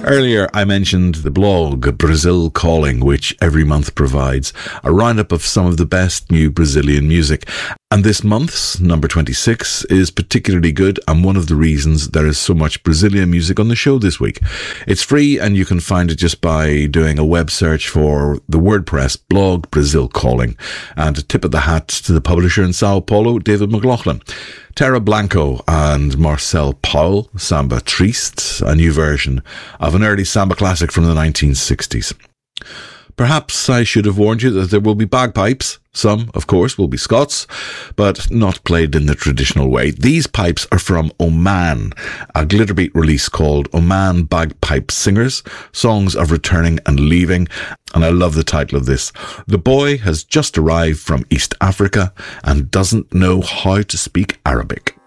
Earlier, I mentioned the blog Brazil Calling, which every month provides a roundup of some of the best new Brazilian music. And this month's, number 26, is particularly good and one of the reasons there is so much Brazilian music on the show this week. It's free and you can find it just by doing a web search for the WordPress blog Brazil Calling. And a tip of the hat to the publisher in Sao Paulo, David McLaughlin. Terra Blanco and Marcel Paul, Samba Triste, a new version of an early samba classic from the 1960s. Perhaps I should have warned you that there will be bagpipes. Some, of course, will be Scots, but not played in the traditional way. These pipes are from Oman, a Glitterbeat release called Oman Bagpipe Singers, Songs of Returning and Leaving, and I love the title of this. The boy has just arrived from East Africa and doesn't know how to speak Arabic.